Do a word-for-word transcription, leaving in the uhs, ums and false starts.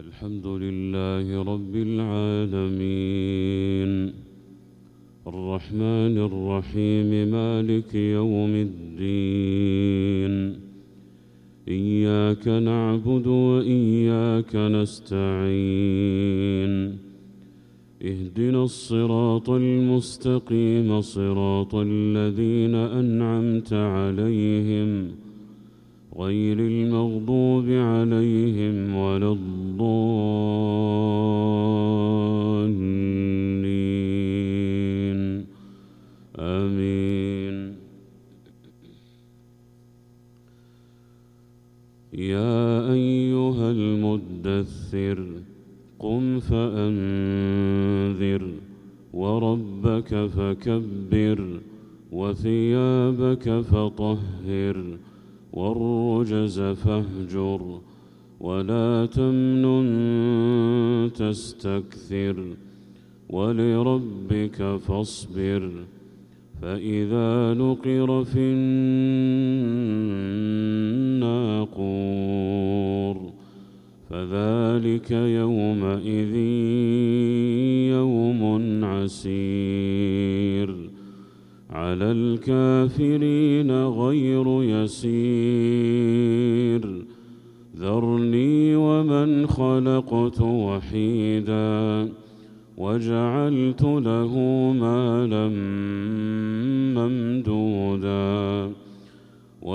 الحمد لله رب العالمين الرحمن الرحيم مالك يوم الدين إياك نعبد وإياك نستعين اهدنا الصراط المستقيم صراط الذين أنعمت عليهم غير المغضوب عليهم ولا الضالين آمين. يا أيها المدثر قم فأنذر وربك فكبر وثيابك فطهر والرجز فاهجر ولا تمنن تستكثر ولربك فاصبر فإذا نقر في الناقور فذلك يومئذ يوم عسير على الكافرين غير يسير ذرني ومن خلقت وحيدا وجعلت له مالا ممدودا